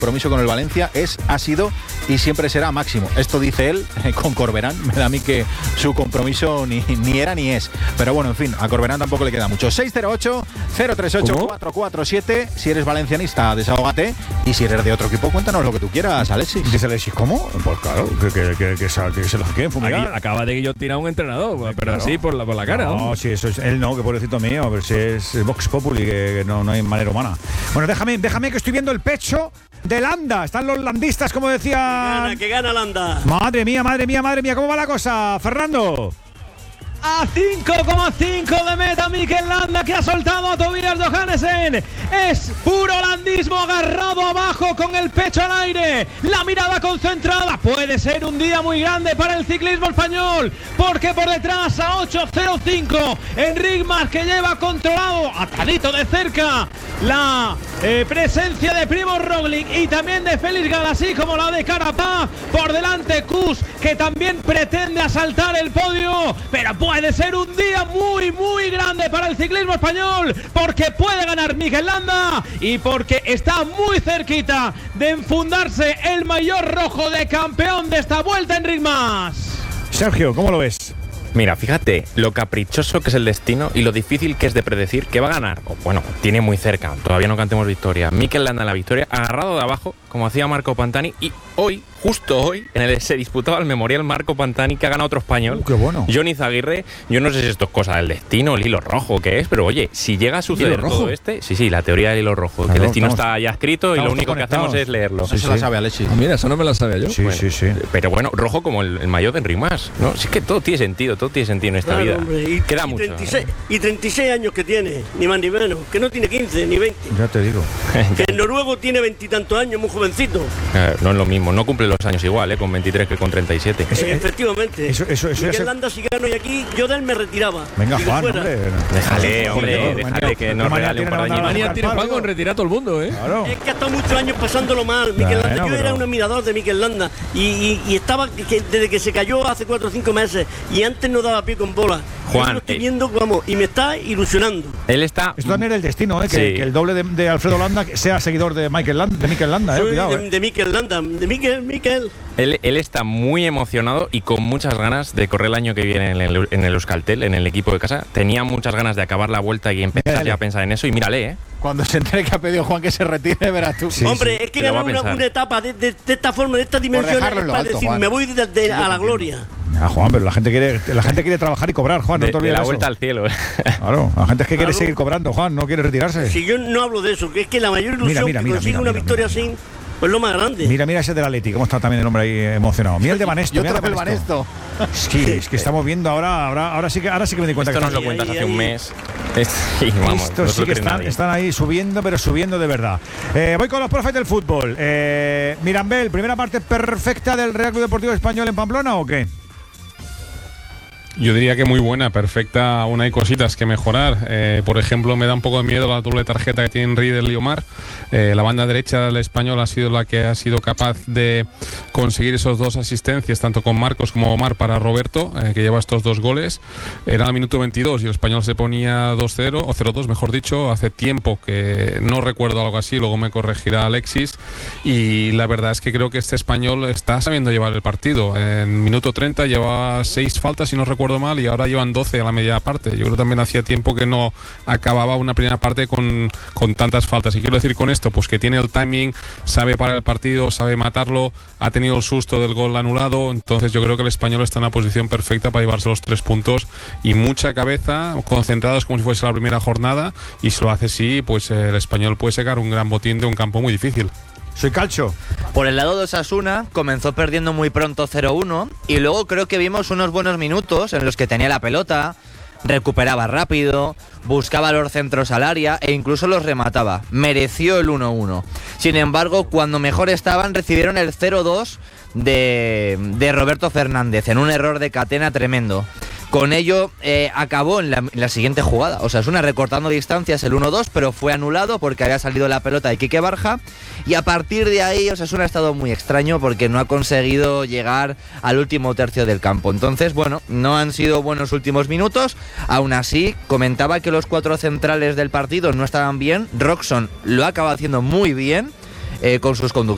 compromiso con el Valencia ha sido y siempre será máximo. Esto dice él con Corberán. Me da a mí que su compromiso ni era ni es. Pero bueno, en fin, a Corberán tampoco le queda mucho. 608-038-447. Si eres valencianista, desahógate. Y si eres de otro equipo, cuéntanos lo que tú quieras, Alexis. Dice Alexis, ¿cómo? Pues claro, que se los quieren fumigar. Aquí acaba de guillotinar a un entrenador, pero claro. Así por la cara. No, sí, eso es él, no, que pobrecito mío, pero si es Vox Populi, que no hay manera humana. Bueno, déjame que estoy viendo el pecho de Landa. Están los landistas, como decía. Que gana Landa. Madre mía, ¿cómo va la cosa, Fernando? A 5,5 de meta Mikel Landa, que ha soltado a Tobias Johannessen. Es puro landismo, agarrado abajo con el pecho al aire, la mirada concentrada. Puede ser un día muy grande para el ciclismo español, porque por detrás a 8.05 Enric Mas, que lleva controlado, atadito de cerca, la presencia de Primož Roglic y también de Félix Gala, así como la de Carapaz. Por delante Kuss, que también pretende asaltar el podio, pero puede ser un día muy, muy grande para el ciclismo español, porque puede ganar Mikel Landa y porque está muy cerquita de enfundarse el maillot rojo de campeón de esta vuelta, Enric Mas. Sergio, ¿cómo lo ves? Mira, fíjate lo caprichoso que es el destino y lo difícil que es de predecir que va a ganar. Bueno, tiene muy cerca, todavía no cantemos victoria. Mikel Landa en la victoria, agarrado de abajo, como hacía Marco Pantani, y hoy, justo hoy, se disputaba el memorial Marco Pantani, que ha ganado otro español. ¡Qué bueno! Johnny Zaguirre. Yo no sé si esto es cosa del destino, el hilo rojo, ¿qué es? Pero oye, si llega a suceder todo sí, la teoría del hilo rojo, que el destino está ya escrito y lo único que hacemos es leerlo. Eso la sabe Alexis. Mira, eso no me la sabía yo. Sí. Pero bueno, rojo como el maillot de Enric Mas, ¿no? Sí que todo tiene sentido en esta vida. Hombre, queda mucho. 36 años que tiene, ni más ni menos, que no tiene 15 ni 20. Ya te digo. Que el noruego tiene 20 y tantos años, muy jovencito. No es lo mismo, no cumple los años igual, con 23 que con 37. Efectivamente. Eso Mikel Landa, si gano y aquí, yo de él me retiraba. Venga, Juan, Déjale, que nos regale un par de años. Manía tiene Juan con retirar a todo el mundo, Claro. Es que ha estado muchos años pasándolo mal, Mikel Landa. Yo era un admirador de Mikel Landa y estaba desde que se cayó hace 4 o 5 meses y antes no daba pie con bola. Juan, lo estoy viendo, vamos, y me está ilusionando. Él está. Esto también era el destino, que el doble de Alfredo Landa sea seguidor de Mikel Landa, cuidado. De Mikel Landa, de Mikel. Él está muy emocionado y con muchas ganas de correr el año que viene en el Euskaltel, en el equipo de casa. Tenía muchas ganas de acabar la vuelta y empezar ya a pensar en eso. Y mírale, Cuando se entere que ha pedido Juan que se retire, verás tú. Hombre, es que ganar una etapa de esta forma, de esta dimensión, es para decir, Juan, me voy a la gloria. Juan, pero la gente quiere trabajar y cobrar, Juan, no te olvides de la eso. Vuelta al cielo. Claro, la gente es que quiere seguir cobrando, Juan, no quiere retirarse. Si yo no hablo de eso, que es que la mayor ilusión que consigue una victoria así, pues lo más grande. Mira ese del Atleti, cómo está también el hombre ahí emocionado. Mira el de Banesto. Yo traje el Banesto. Es que estamos viendo ahora sí que me di cuenta. Esto que nos lo cuentas hace un mes. Estos sí que están ahí subiendo, pero subiendo de verdad. Voy con los profes del fútbol. Mirambel, primera parte perfecta del Real Club Deportivo Español en Pamplona, ¿o qué? Yo diría que muy buena, perfecta. Aún hay cositas que mejorar. Por ejemplo, me da un poco de miedo la doble tarjeta que tienen Riedel y Omar. La banda derecha del Español ha sido la que ha sido capaz de conseguir esos 2 asistencias, tanto con Marcos como Omar, para Roberto, que lleva estos 2 goles. Era el minuto 22 y el Español se ponía 2-0, o 0-2 mejor dicho, hace tiempo, que no recuerdo algo así, luego me corregirá Alexis. Y la verdad es que creo que este Español está sabiendo llevar el partido. En minuto 30 llevaba 6 faltas, si no recuerdo mal, y ahora llevan 12 a la media parte. Yo creo que también hacía tiempo que no acababa una primera parte con tantas faltas. Y quiero decir con esto, pues que tiene el timing, sabe parar el partido, sabe matarlo, ha tenido el susto del gol anulado. Entonces yo creo que el Español está en una posición perfecta para llevarse los 3 puntos y mucha cabeza, concentrados como si fuese la primera jornada, y si lo hace así, pues el Español puede sacar un gran botín de un campo muy difícil. Soy Calcho. Por el lado de Osasuna, comenzó perdiendo muy pronto 0-1 y luego creo que vimos unos buenos minutos en los que tenía la pelota, recuperaba rápido, buscaba los centros al área e incluso los remataba. Mereció el 1-1. Sin embargo, cuando mejor estaban, recibieron el 0-2 de Roberto Fernández en un error de Catena tremendo. Con ello acabó en la siguiente jugada. Osasuna recortando distancias el 1-2, pero fue anulado porque había salido la pelota de Quique Barja. Y a partir de ahí Osasuna ha estado muy extraño porque no ha conseguido llegar al último tercio del campo. Entonces, bueno, no han sido buenos últimos minutos. Aún así, comentaba que los 4 centrales del partido no estaban bien. Roxon lo ha acabado haciendo muy bien con sus conducciones.